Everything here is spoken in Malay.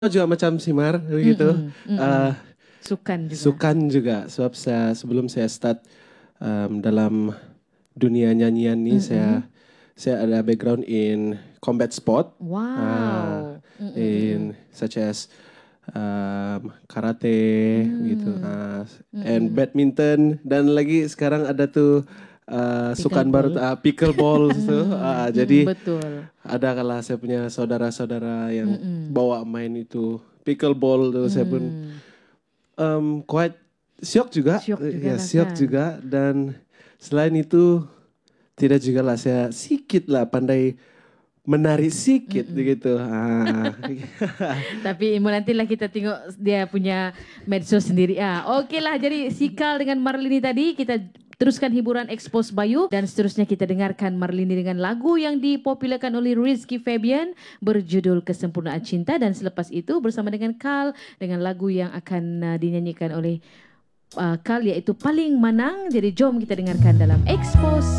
juga macam Simar begitu. Sukan juga. Sukan juga sebab sebelum saya start dalam dunia nyanyian ni saya ada background in combat sport. Wow. In such as karate gitu. And badminton dan lagi sekarang ada tuh sukan baru pickleball tu. Jadi Betul. ada kalau saya punya saudara-saudara yang bawa main itu pickleball tu saya pun quite syok juga. Syok juga dan selain itu tidak juga lah saya sikit lah pandai menari sikit begitu. Tapi nantilah kita tengok dia punya medsos sendiri. Okey lah, jadi Sikal dengan Marlini tadi kita teruskan hiburan Expose Bayu dan seterusnya kita dengarkan Marlini dengan lagu yang dipopularkan oleh Rizky Febian berjudul Kesempurnaan Cinta, dan selepas itu bersama dengan Kal dengan lagu yang akan dinyanyikan oleh Kal iaitu Paling Manang. Jadi jom kita dengarkan dalam Expose